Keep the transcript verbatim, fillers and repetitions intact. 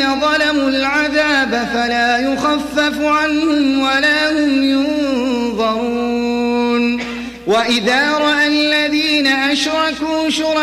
ظلموا العذاب فلا يخفف عنهم ولا هم ينظرون وإذا رأى الذين أشركوا شركاءهم